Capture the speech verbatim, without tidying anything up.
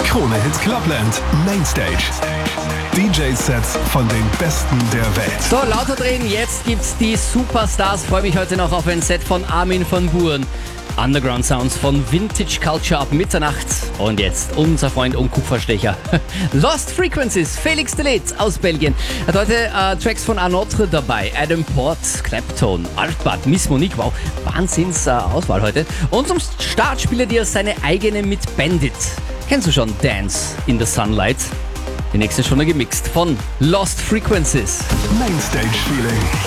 Krone Hit Clubland Mainstage. D J-Sets von den Besten der Welt. So, lauter drehen, jetzt gibt's die Superstars. Freue mich heute noch auf ein Set von Armin van Buuren. Underground Sounds von Vintage Culture ab Mitternacht. Und jetzt unser Freund und Kupferstecher. Lost Frequencies, Felix de Leet aus Belgien. Hat heute äh, Tracks von Anotre dabei. Adam Port, Clapton, Artbad, Miss Monique. Wow, Wahnsinns äh, Auswahl heute. Und zum Start spielt er dir seine eigene mit Bandit. Kennst du schon Dance in the Sunlight? Die nächste schon gemixt von Lost Frequencies. Mainstage Feeling.